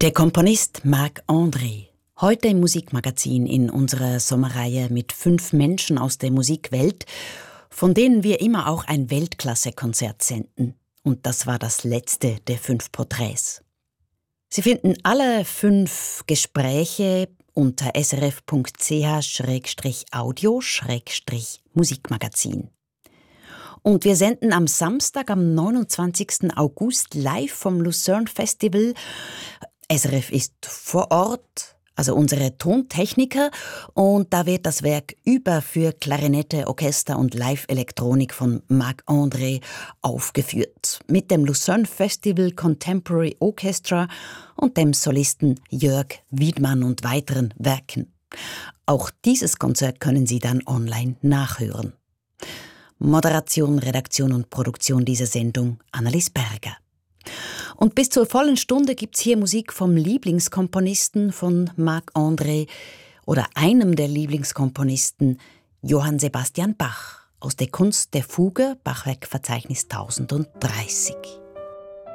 Der Komponist Marc-André. Heute im Musikmagazin in unserer Sommerreihe mit 5 Menschen aus der Musikwelt, von denen wir immer auch ein Weltklasse-Konzert senden. Und das war das letzte der 5 Porträts. Sie finden alle 5 Gespräche unter srf.ch/audio/musikmagazin. Und wir senden am Samstag, am 29. August, live vom Lucerne Festival. SRF ist vor Ort, also unsere Tontechniker, und da wird das Werk Über für Klarinette, Orchester und Live-Elektronik von Marc-André aufgeführt. Mit dem Lucerne Festival Contemporary Orchestra und dem Solisten Jörg Wiedmann und weiteren Werken. Auch dieses Konzert können Sie dann online nachhören. Moderation, Redaktion und Produktion dieser Sendung Annelies Berger. Und bis zur vollen Stunde gibt's hier Musik vom Lieblingskomponisten von Marc-André oder einem der Lieblingskomponisten, Johann Sebastian Bach, aus der Kunst der Fuge, Bachwerkverzeichnis 1030.